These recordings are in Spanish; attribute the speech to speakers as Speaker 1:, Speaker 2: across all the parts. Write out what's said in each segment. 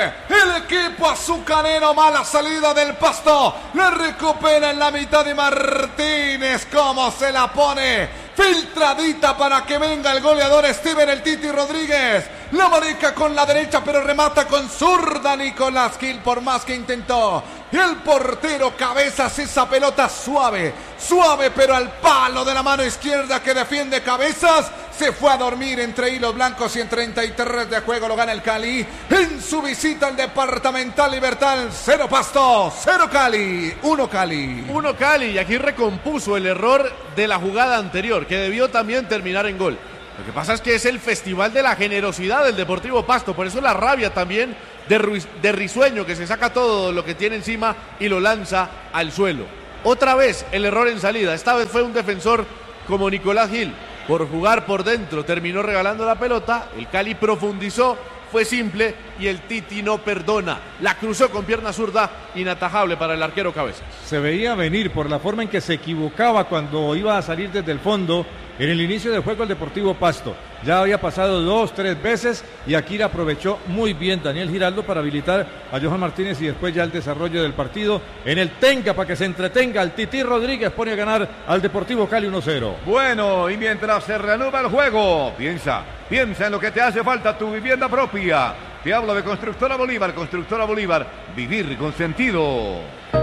Speaker 1: el equipo azucarero. Mala salida del Pasto. La recupera en la mitad de Martínez. ¿Cómo se la pone? Filtradita para que venga el goleador Steven el Titi Rodríguez. La maneja con la derecha, pero remata con zurda Nicolás Gil, por más que intentó. Y el portero Cabezas, esa pelota suave, pero al palo de la mano izquierda que defiende Cabezas. Se fue a dormir entre hilos blancos y en 33 de juego lo gana el Cali. En su visita al Departamental Libertad, 0 Pasto, 0 Cali, 1 Cali.
Speaker 2: 1 Cali, y aquí recompuso el error de la jugada anterior, que debió también terminar en gol. Lo que pasa es que es el festival de la generosidad del Deportivo Pasto, por eso la rabia también de Risueño, que se saca todo lo que tiene encima y lo lanza al suelo. Otra vez el error en salida, esta vez fue un defensor como Nicolás Gil. Por jugar por dentro terminó regalando la pelota, el Cali profundizó, fue simple y el Titi no perdona. La cruzó con pierna zurda, inatajable para el arquero Cabezas.
Speaker 3: Se veía venir por la forma en que se equivocaba cuando iba a salir desde el fondo en el inicio del juego el Deportivo Pasto. Ya había pasado 2-3 veces y aquí la aprovechó muy bien Daniel Giraldo para habilitar a Johan Martínez y después ya el desarrollo del partido en el Tenga para que se entretenga. El Titi Rodríguez pone a ganar al Deportivo Cali 1-0.
Speaker 4: Bueno, y mientras se reanuda el juego, piensa en lo que te hace falta, tu vivienda propia. Te hablo de Constructora Bolívar, vivir con sentido.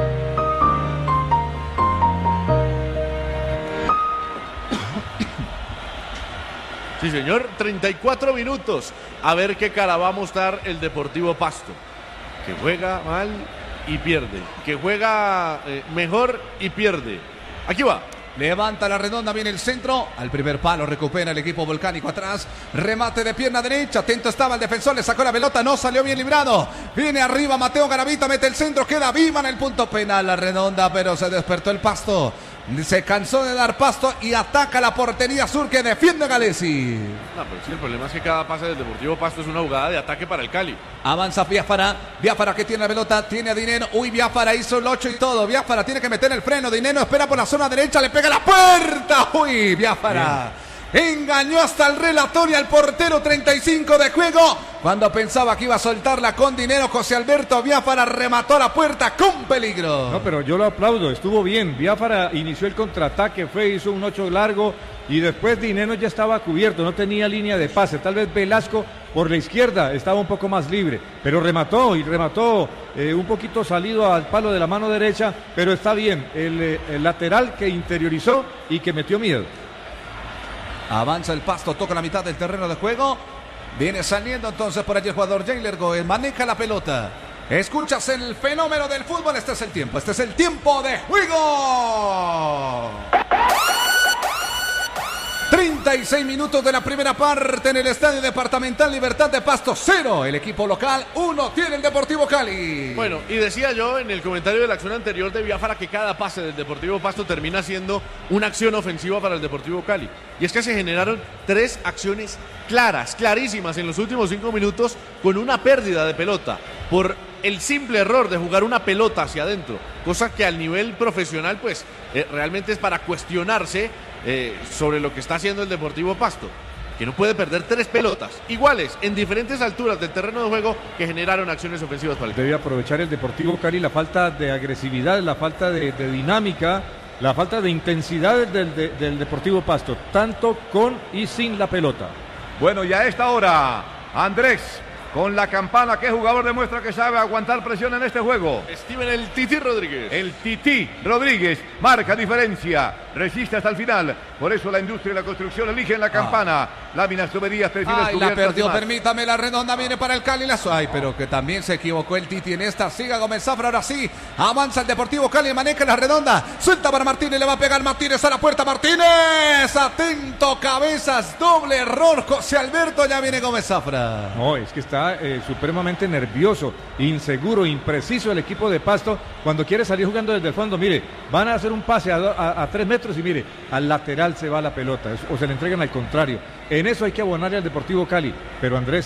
Speaker 2: Sí, señor, 34 minutos. A ver qué cara va a mostrar el Deportivo Pasto. Que juega mal y pierde. Que juega mejor y pierde. Aquí va.
Speaker 1: Levanta la redonda, viene el centro. Al primer palo recupera el equipo volcánico atrás. Remate de pierna derecha. Atento estaba el defensor, le sacó la pelota. No salió bien librado. Viene arriba Mateo Garavito, mete el centro. Queda viva en el punto penal la redonda, pero se despertó el Pasto. Se cansó de dar pasto y ataca la portería sur que defiende Galesi.
Speaker 2: No, pero sí, el problema es que cada pase del Deportivo Pasto es una jugada de ataque para el Cali.
Speaker 1: Avanza Biafara que tiene la pelota, tiene a Dineno. Uy, Biafara hizo el 8 y todo. Biafara tiene que meter el freno. Dineno espera por la zona derecha, le pega la puerta. Uy, Biafara engañó hasta el relator y al portero. 35 de juego. Cuando pensaba que iba a soltarla con dinero, José Alberto Biafara remató la puerta con peligro.
Speaker 3: No, pero yo lo aplaudo, estuvo bien. Biafara inició el contraataque, hizo un 8 largo y después Dineno ya estaba cubierto, no tenía línea de pase. Tal vez Velasco por la izquierda estaba un poco más libre, pero remató un poquito salido al palo de la mano derecha, pero está bien. El lateral que interiorizó y que metió miedo.
Speaker 1: Avanza el Pasto, toca la mitad del terreno de juego. Viene saliendo entonces por allí el jugador Jailer Goes. Maneja la pelota. Escuchas el fenómeno del fútbol. Este es el tiempo de juego. 36 minutos de la primera parte en el Estadio Departamental Libertad de Pasto, 0. El equipo local, 1 tiene el Deportivo Cali.
Speaker 2: Bueno, y decía yo en el comentario de la acción anterior de Biafara que cada pase del Deportivo Pasto termina siendo una acción ofensiva para el Deportivo Cali. Y es que se generaron 3 acciones clarísimas en los últimos 5 minutos con una pérdida de pelota por el simple error de jugar una pelota hacia adentro, cosa que al nivel profesional pues realmente es para cuestionarse sobre lo que está haciendo el Deportivo Pasto, que no puede perder 3 pelotas iguales en diferentes alturas del terreno de juego que generaron acciones ofensivas para el
Speaker 3: Debe aprovechar el Deportivo Cali la falta de agresividad, la falta de dinámica, la falta de intensidad del Deportivo Pasto, tanto con y sin la pelota.
Speaker 4: Bueno, y a esta hora, Andrés, con la campana, ¿qué jugador demuestra que sabe aguantar presión en este juego?
Speaker 2: Steven el Titi Rodríguez.
Speaker 4: El Titi Rodríguez marca diferencia, resiste hasta el final. Por eso la industria y la construcción eligen la campana. Láminas, tuberías, perfiles cubiertas.
Speaker 1: La perdió, permítame, la redonda viene para el Cali. Pero que también se equivocó el Titi en esta. Siga Gómez Zafra, ahora sí. Avanza el Deportivo Cali, maneja la redonda. Suelta para Martínez, le va a pegar Martínez a la puerta. Martínez, atento, Cabezas, doble error. José Alberto, ya viene Gómez Zafra.
Speaker 3: No, es que está supremamente nervioso, inseguro, impreciso el equipo de Pasto cuando quiere salir jugando desde el fondo. Mire, van a hacer un pase a 3 metros y mire, al lateral se va la pelota o se le entregan al contrario. En eso hay que abonarle al Deportivo Cali, pero Andrés,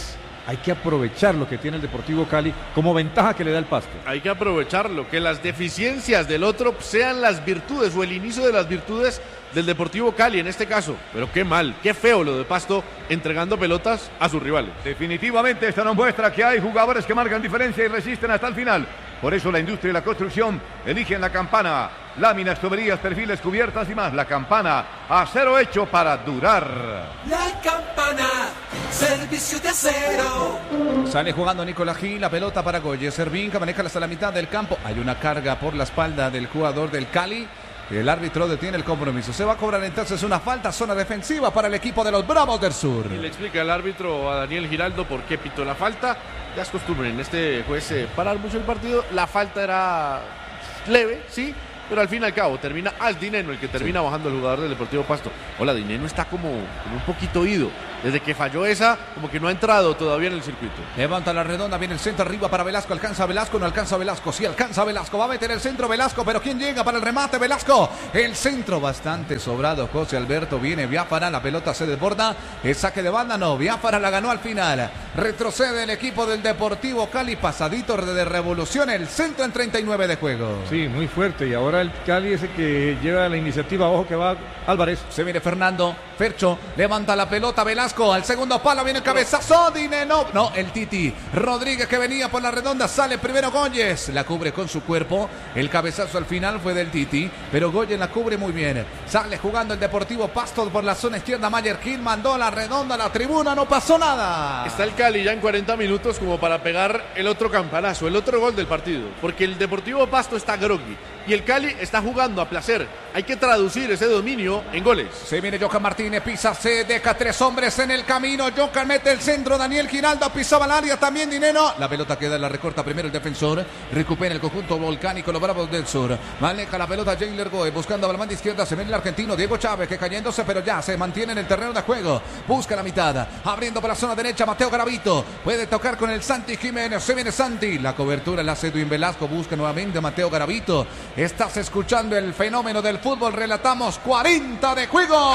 Speaker 3: hay que aprovechar lo que tiene el Deportivo Cali como ventaja que le da el Pasto.
Speaker 2: Hay que aprovecharlo, que las deficiencias del otro sean las virtudes o el inicio de las virtudes del Deportivo Cali en este caso. Pero qué mal, qué feo lo de Pasto entregando pelotas a sus rivales.
Speaker 4: Definitivamente esto nos muestra que hay jugadores que marcan diferencia y resisten hasta el final. Por eso la industria y la construcción eligen la Campana. Láminas, tuberías, perfiles, cubiertas y más. La Campana, acero hecho para durar.
Speaker 5: La Campana, servicio de acero.
Speaker 1: Sale jugando Nicolás Gil, la pelota para Goye. Servín, maneja hasta la mitad del campo. Hay una carga por la espalda del jugador del Cali. El árbitro detiene el compromiso. Se va a cobrar entonces una falta, zona defensiva para el equipo de los Bravos del Sur.
Speaker 2: Y le explica el árbitro a Daniel Giraldo por qué pitó la falta. Ya es costumbre en este juez parar mucho el partido. La falta era leve, sí, pero al fin y al cabo termina al Dineno, el que termina bajando el jugador del Deportivo Pasto. Hola, Dineno está como un poquito oído. Desde que falló esa, como que no ha entrado todavía en el circuito.
Speaker 1: Levanta la redonda, viene el centro arriba para Velasco. ¿Alcanza Velasco? No alcanza Velasco. Sí alcanza Velasco. Va a meter el centro Velasco, pero ¿quién llega para el remate? Velasco. El centro bastante sobrado. José Alberto viene. Biafara, la pelota se desborda. El saque de banda, no. Biafara la ganó al final. Retrocede el equipo del Deportivo Cali. Pasadito de revolución. El centro en 39 de juego.
Speaker 3: Sí, muy fuerte. Y ahora el Cali es el que lleva la iniciativa. Ojo que va Álvarez.
Speaker 1: Se viene Fernando. Fercho levanta la pelota. Velasco al segundo palo. Viene el cabezazo. Dineno. No, el Titi Rodríguez que venía por la redonda. Sale primero Goyes. La cubre con su cuerpo. El cabezazo al final fue del Titi. Pero Goyes la cubre muy bien. Sale jugando el Deportivo Pasto por la zona izquierda. Mayer Gil mandó la redonda a la tribuna. No pasó nada.
Speaker 2: Está el Cali ya en 40 minutos como para pegar el otro campanazo, el otro gol del partido. Porque el Deportivo Pasto está groggy y el Cali está jugando a placer. Hay que traducir ese dominio en goles.
Speaker 1: Se viene Johan Martínez, pisa, se deja 3 hombres en el camino. Johan mete el centro, Daniel Giraldo pisaba el área, también Dineno. La pelota queda, la recorta primero el defensor. Recupera el conjunto volcánico, los Bravos del Sur. Maneja la pelota Jailer Goe, buscando a la banda izquierda. Se viene el argentino Diego Chávez, que cayéndose, pero ya se mantiene en el terreno de juego. Busca la mitad, abriendo por la zona derecha Mateo Garavito. Puede tocar con el Santi Jiménez, se viene Santi. La cobertura la hace Edwin Velasco, busca nuevamente a Mateo Garavito. Estás escuchando el fenómeno del fútbol, relatamos 40 de juego.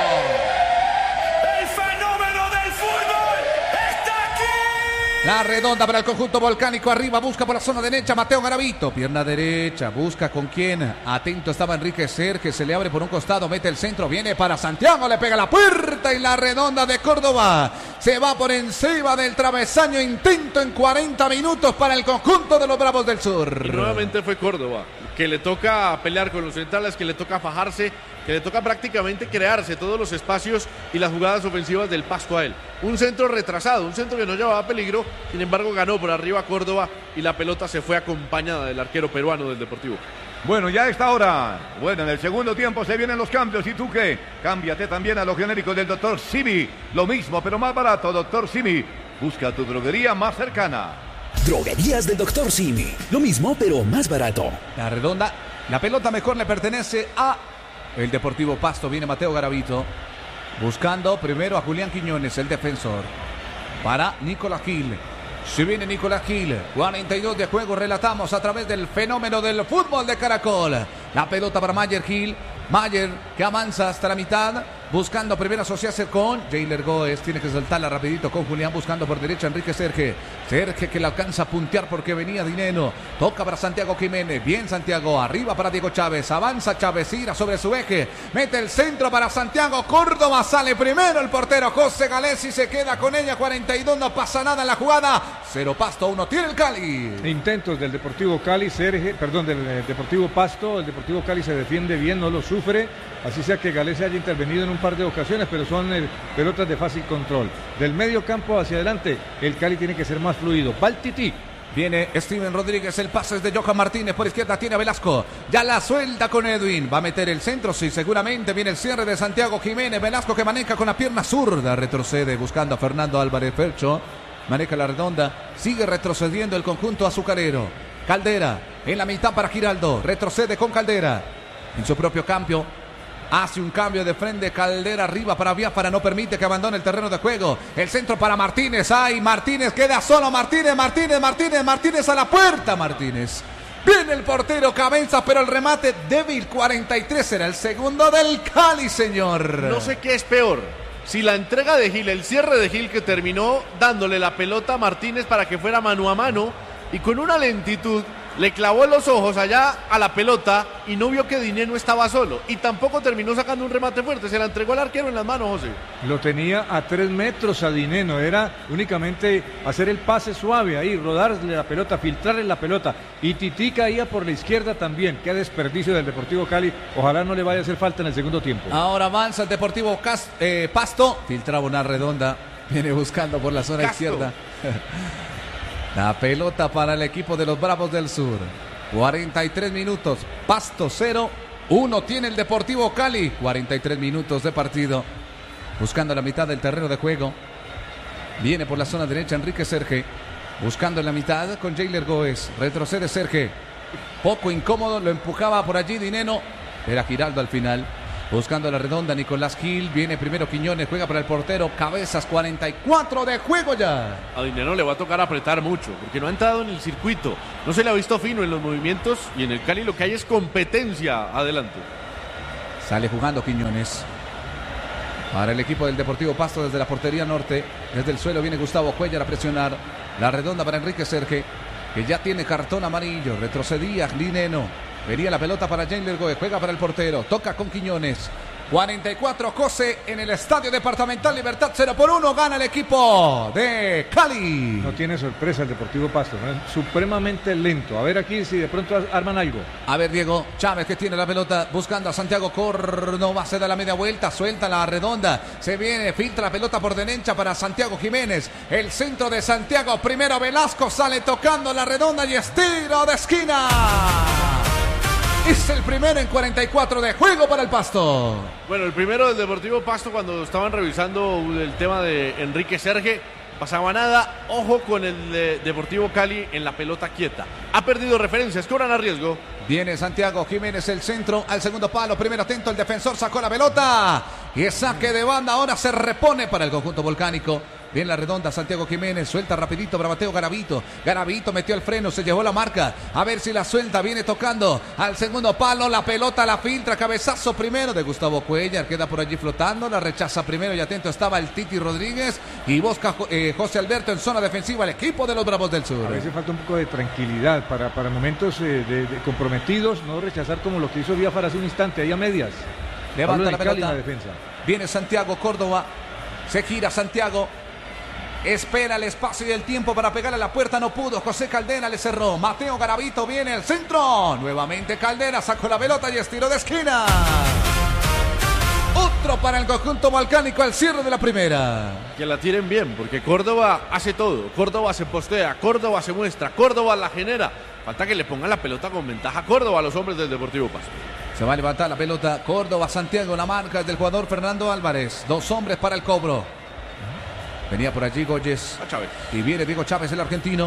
Speaker 5: El fenómeno del fútbol está aquí.
Speaker 1: La redonda para el conjunto volcánico, arriba busca por la zona derecha Mateo Garavito, pierna derecha, busca con quién, atento estaba Enrique Serge, se le abre por un costado, mete el centro, viene para Santiago, le pega la puerta y la redonda de Córdoba se va por encima del travesaño. Intento en 40 minutos para el conjunto de los Bravos del Sur.
Speaker 2: Y nuevamente fue Córdoba, que le toca pelear con los centrales, que le toca fajarse, que le toca prácticamente crearse todos los espacios y las jugadas ofensivas del Pasto a él. Un centro retrasado, un centro que no llevaba peligro, sin embargo ganó por arriba Córdoba y la pelota se fue acompañada del arquero peruano del Deportivo.
Speaker 4: Bueno, ya a esta hora. Bueno, en el segundo tiempo se vienen los cambios. ¿Y tú qué? Cámbiate también a lo genérico del Dr. Simi. Lo mismo, pero más barato, Dr. Simi. Busca tu droguería más cercana.
Speaker 6: Droguerías del Dr. Simi. Lo mismo, pero más barato.
Speaker 1: La redonda, la pelota mejor le pertenece a el Deportivo Pasto. Viene Mateo Garavito buscando primero a Julián Quiñones, el defensor, para Nicolás Gil. Se viene Nicolás Gil, 42 de juego, relatamos a través del fenómeno del fútbol de Caracol. La pelota para Mayer Gil. Mayer que avanza hasta la mitad, buscando primero asociarse con Jailer Goes, tiene que saltarla rapidito con Julián, buscando por derecha Enrique Serge. Serge que le alcanza a puntear porque venía Dineno, toca para Santiago Jiménez, bien Santiago, arriba para Diego Chávez, avanza Chávez, gira sobre su eje, mete el centro para Santiago Córdoba, sale primero el portero José Galesi, se queda con ella, 42, no pasa nada en la jugada, 0 Pasto, 1 tiene el Cali.
Speaker 3: Intentos del Deportivo Cali, del Deportivo Pasto, el Deportivo Cali se defiende bien, no lo sufre, así sea que Galesi haya intervenido en un par de ocasiones, pero son pelotas de fácil control. Del medio campo hacia adelante, el Cali tiene que ser más fluido. Va el Tití.
Speaker 1: Viene Steven Rodríguez, el pase es de Johan Martínez, por izquierda tiene a Velasco, ya la suelta con Edwin, va a meter el centro, sí, seguramente viene el cierre de Santiago Jiménez, Velasco que maneja con la pierna zurda, retrocede buscando a Fernando Álvarez Fercho, maneja la redonda, sigue retrocediendo el conjunto azucarero, Caldera en la mitad para Giraldo, retrocede con Caldera, en su propio campo. Hace un cambio de frente, Caldera arriba para Biafara, no permite que abandone el terreno de juego. El centro para Martínez, ay, Martínez queda solo, Martínez a la puerta, Martínez. Viene el portero Cabezas, pero el remate débil, 43 era el segundo del Cali, señor.
Speaker 2: No sé qué es peor, si la entrega de Gil, el cierre de Gil que terminó dándole la pelota a Martínez para que fuera mano a mano y con una lentitud le clavó los ojos allá a la pelota y no vio que Dineno estaba solo y tampoco terminó sacando un remate fuerte, se la entregó al arquero en las manos, José.
Speaker 3: Lo tenía a 3 metros a Dineno, era únicamente hacer el pase suave ahí, rodarle la pelota, filtrarle la pelota y Tití caía por la izquierda también. Qué desperdicio del Deportivo Cali, ojalá no le vaya a hacer falta en el segundo tiempo.
Speaker 1: Ahora avanza el Deportivo Pasto, filtraba una redonda, viene buscando por la zona izquierda. La pelota para el equipo de los Bravos del Sur. 43 minutos, Pasto 0, 1 tiene el Deportivo Cali. 43 minutos de partido. Buscando la mitad del terreno de juego. Viene por la zona derecha Enrique Serge. Buscando en la mitad con Jailer Goes. Retrocede Serge. Poco incómodo, lo empujaba por allí Dineno. Era Giraldo al final. Buscando la redonda, Nicolás Gil. Viene primero Quiñones, juega para el portero. Cabezas, 44 de juego ya.
Speaker 2: A Dineno le va a tocar apretar mucho, porque no ha entrado en el circuito. No se le ha visto fino en los movimientos y en el Cali lo que hay es competencia adelante.
Speaker 1: Sale jugando Quiñones. Para el equipo del Deportivo Pasto desde la portería norte. Desde el suelo viene Gustavo Cuellar a presionar. La redonda para Enrique Serge, que ya tiene cartón amarillo. Retrocedía Dineno. Venía la pelota para Jailer Goes, juega para el portero, toca con Quiñones. 44 José en el Estadio Departamental Libertad, 0-1, gana el equipo de Cali.
Speaker 3: No tiene sorpresa el Deportivo Pasto, ¿no? Es supremamente lento. A ver aquí si de pronto arman algo.
Speaker 1: A ver Diego Chávez que tiene la pelota buscando a Santiago Córdoba, se da la media vuelta, suelta la redonda, se viene, filtra la pelota por derecha para Santiago Jiménez. El centro de Santiago, primero Velasco, sale tocando la redonda y es tiro de esquina. Es el primero en 44 de juego para el Pasto.
Speaker 2: Bueno, el primero del Deportivo Pasto cuando estaban revisando el tema de Enrique Serge, pasaba nada. Ojo con el Deportivo Cali en la pelota quieta. Ha perdido referencias, cobran a riesgo.
Speaker 1: Viene Santiago Jiménez, el centro al segundo palo. Primero atento, el defensor sacó la pelota. Y es saque de banda, ahora se repone para el conjunto volcánico. Viene la redonda, Santiago Jiménez, suelta rapidito para Mateo Garavito. Garavito metió el freno, se llevó la marca. A ver si la suelta, viene tocando al segundo palo. La pelota la filtra, cabezazo primero de Gustavo Cuellar. Queda por allí flotando, la rechaza primero y atento estaba el Titi Rodríguez. Y busca José Alberto en zona defensiva el equipo de los Bravos del Sur.
Speaker 3: A veces falta un poco de tranquilidad para momentos de comprometidos, no rechazar como lo que hizo Biafara hace un instante, ahí a medias.
Speaker 1: Levanta la pelota.
Speaker 3: En la defensa.
Speaker 1: Viene Santiago Córdoba, se gira Santiago. Espera el espacio y el tiempo para pegarle a la puerta, no pudo. José Caldera le cerró. Mateo Garavito viene el centro. Nuevamente Caldera sacó la pelota y es tiro de esquina. Otro para el conjunto volcánico al cierre de la primera.
Speaker 2: Que la tiren bien, porque Córdoba hace todo. Córdoba se postea, Córdoba se muestra, Córdoba la genera. Falta que le pongan la pelota con ventaja a Córdoba a los hombres del Deportivo Pasto.
Speaker 1: Se va a levantar la pelota. Córdoba, Santiago, la marca es del jugador Fernando Álvarez. 2 hombres para el cobro. Venía por allí Goyes. Y viene Diego Chávez, el argentino.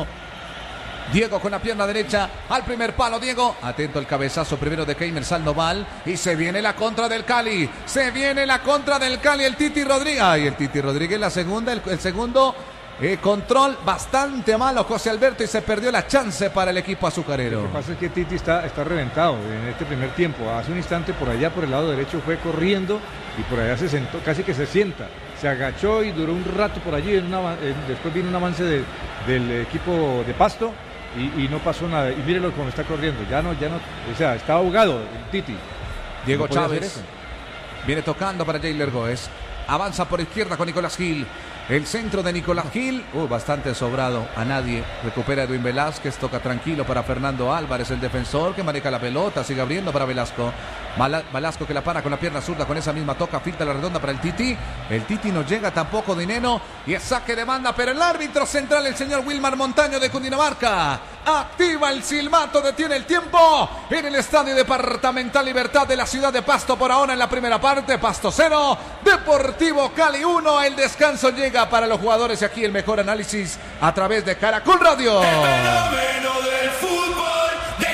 Speaker 1: Diego con la pierna derecha al primer palo. Diego, atento al cabezazo primero de Keimer Sandoval. Y se viene la contra del Cali. Se viene la contra del Cali. El Titi Rodríguez. Ay, el Titi Rodríguez la segunda. El segundo control bastante malo José Alberto. Y se perdió la chance para el equipo azucarero.
Speaker 3: Lo que pasa es que Titi está reventado en este primer tiempo. Hace un instante por allá por el lado derecho fue corriendo. Y por allá se sentó, casi que se sienta. Se agachó y duró un rato por allí. Después vino un avance del equipo de Pasto y no pasó nada. Y mírenlo cómo está corriendo. Ya no, o sea, está ahogado el Titi.
Speaker 1: Diego Chávez viene tocando para Jailer Goes. Avanza por izquierda con Nicolás Gil. El centro de Nicolás Gil, bastante sobrado a nadie. Recupera Edwin Velázquez, toca tranquilo para Fernando Álvarez, el defensor que maneja la pelota, sigue abriendo para Velasco. Velasco que la para con la pierna zurda, con esa misma toca, filtra la redonda para el Titi. El Titi no llega tampoco Dineno y es saque de banda, pero el árbitro central, el señor Wilmar Montaño de Cundinamarca, activa el silbato, detiene el tiempo en el Estadio Departamental Libertad de la ciudad de Pasto. Por ahora en la primera parte, Pasto 0, Deportivo Cali 1. El descanso llega para los jugadores y aquí el mejor análisis a través de Caracol Radio.
Speaker 5: El fenómeno del fútbol de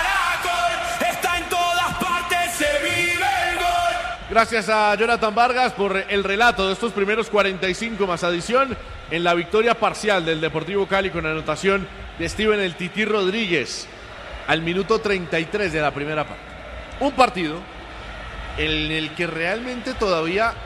Speaker 5: Caracol está en todas partes, se vive el gol.
Speaker 2: Gracias a Jonathan Vargas por el relato de estos primeros 45 más adición en la victoria parcial del Deportivo Cali con anotación de Steven el Tití Rodríguez al minuto 33 de la primera parte. Un partido en el que realmente todavía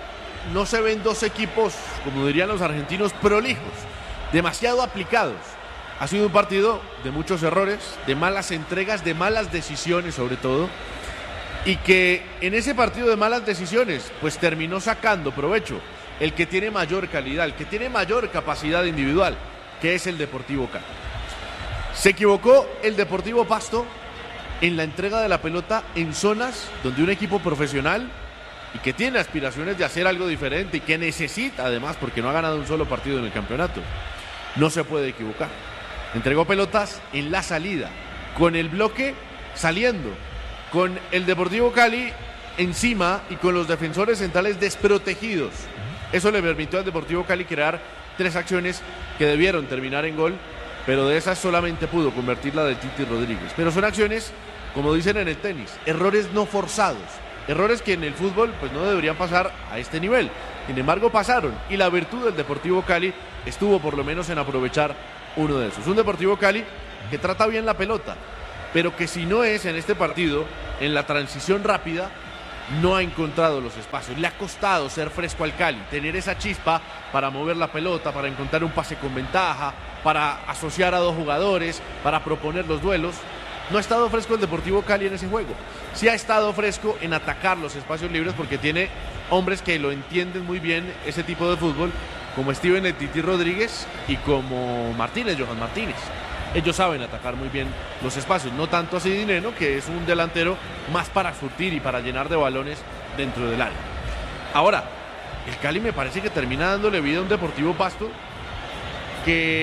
Speaker 2: no se ven dos equipos, como dirían los argentinos, prolijos, demasiado aplicados. Ha sido un partido de muchos errores, de malas entregas, de malas decisiones sobre todo, y que en ese partido de malas decisiones pues terminó sacando provecho el que tiene mayor calidad, el que tiene mayor capacidad individual, que es el Deportivo Cali. Se equivocó el Deportivo Pasto en la entrega de la pelota en zonas donde un equipo profesional y que tiene aspiraciones de hacer algo diferente y que necesita además, porque no ha ganado un solo partido en el campeonato, no se puede equivocar. Entregó pelotas en la salida, con el bloque saliendo, con el Deportivo Cali encima y con los defensores centrales desprotegidos. Eso le permitió al Deportivo Cali crear 3 acciones que debieron terminar en gol, pero de esas solamente pudo convertir la de Titi Rodríguez. Pero son acciones, como dicen en el tenis, errores no forzados, errores que en el fútbol pues no deberían pasar a este nivel. Sin embargo pasaron, y la virtud del Deportivo Cali estuvo por lo menos en aprovechar uno de esos. Un Deportivo Cali que trata bien la pelota, pero que si no es en este partido, en la transición rápida, no ha encontrado los espacios. Le ha costado ser fresco al Cali, tener esa chispa para mover la pelota, para encontrar un pase con ventaja, para asociar a 2 jugadores, para proponer los duelos. No ha estado fresco el Deportivo Cali en ese juego. Sí ha estado fresco en atacar los espacios libres porque tiene hombres que lo entienden muy bien ese tipo de fútbol, como Steven el Titi Rodríguez y como Martínez, Johan Martínez. Ellos saben atacar muy bien los espacios, no tanto así Dineno, que es un delantero más para surtir y para llenar de balones dentro del área. Ahora, el Cali me parece que termina dándole vida a un Deportivo Pasto que